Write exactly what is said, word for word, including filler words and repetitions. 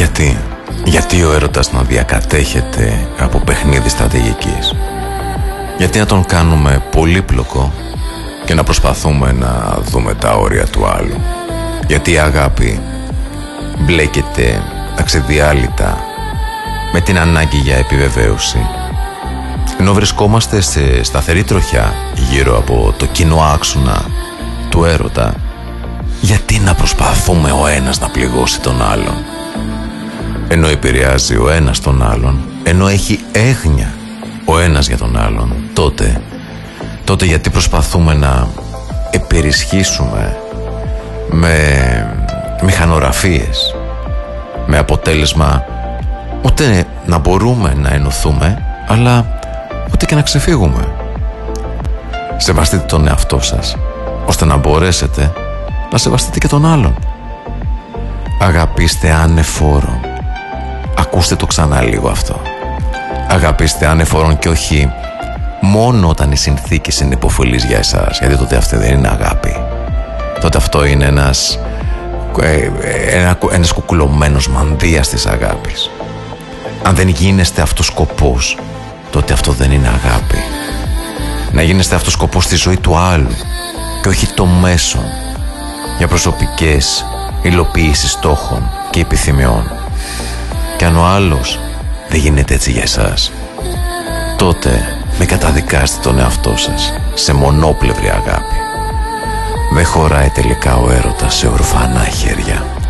Γιατί, γιατί ο έρωτας να διακατέχεται από παιχνίδι στρατηγικής? Γιατί να τον κάνουμε πολύπλοκο και να προσπαθούμε να δούμε τα όρια του άλλου? Γιατί η αγάπη μπλέκεται αξιδιάλυτα με την ανάγκη για επιβεβαίωση, ενώ βρισκόμαστε σε σταθερή τροχιά γύρω από το κοινό άξονα του έρωτα? Γιατί να προσπαθούμε ο ένας να πληγώσει τον άλλον, ενώ επηρεάζει ο ένας τον άλλον, ενώ έχει έγνοια ο ένας για τον άλλον? Τότε, τότε γιατί προσπαθούμε να επερισχύσουμε με μηχανογραφίες, με αποτέλεσμα ούτε να μπορούμε να ενωθούμε, αλλά ούτε και να ξεφύγουμε? Σεβαστείτε τον εαυτό σας, ώστε να μπορέσετε να σεβαστείτε και τον άλλον. Αγαπήστε ανεφόρον. Ακούστε το ξανά λίγο αυτό. Αγαπήστε ανεφόρον, και όχι μόνο όταν οι συνθήκες είναι υποφελείς για εσάς, γιατί τότε αυτή δεν είναι αγάπη. Τότε αυτό είναι ένας ε, ένα, ένας κουκουλωμένος μανδύας της αγάπης. Αν δεν γίνεστε αυτός σκοπός, τότε αυτό δεν είναι αγάπη. Να γίνεστε αυτός σκοπός στη ζωή του άλλου και όχι το μέσον για προσωπικές υλοποίησεις στόχων και επιθυμιών. Και αν ο άλλος δεν γίνεται έτσι για εσάς, τότε με καταδικάστε τον εαυτό σας σε μονόπλευρη αγάπη. Δεν χωράει τελικά ο έρωτας σε ορφανά χέρια.